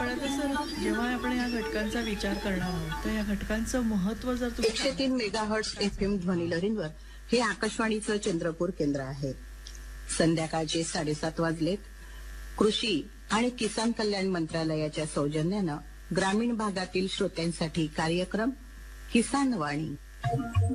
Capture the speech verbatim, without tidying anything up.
पण आता सर जेव्हा आपण या घटकांचा विचार करणार आहोत तर या घटकांचं महत्व जर तुम्ही एकशे तीन मेगाहर्ट्झ एफ एम ध्वनिलहरींवर हे आकाशवाणीचं चंद्रपूर केंद्र आहे. संध्याकाळचे साडेसात वाजलेत. कृषी आणि किसान कल्याण मंत्रालयाच्या सौजन्यानं ग्रामीण भागातील श्रोत्यांसाठी कार्यक्रम किसान वाणी.